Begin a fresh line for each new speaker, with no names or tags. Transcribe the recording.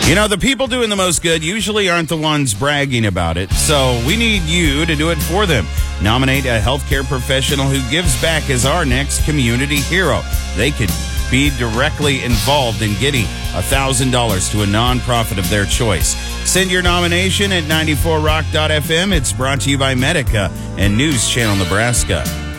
You know, the people doing the most good usually aren't the ones bragging about it, so we need you to do it for them. Nominate a healthcare professional who gives back as our next community hero. They could be directly involved in getting $1,000 to a nonprofit of their choice. Send your nomination at 94rock.fm. It's brought to you by Medica and News Channel Nebraska.